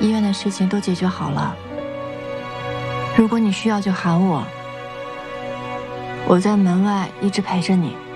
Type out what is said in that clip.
医院的事情都解决好了。如果你需要就喊我，我在门外一直陪着你。